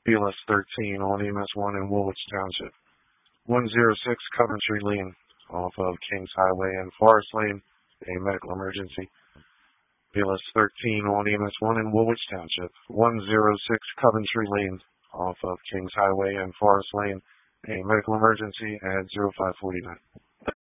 BLS 13 on EMS 1 in Woolwich Township. 106 Coventry Lane off of Kings Highway and Forest Lane, a medical emergency. BLS 13 on EMS 1 in Woolwich Township. 106 Coventry Lane off of Kings Highway and Forest Lane, a medical emergency at 0549.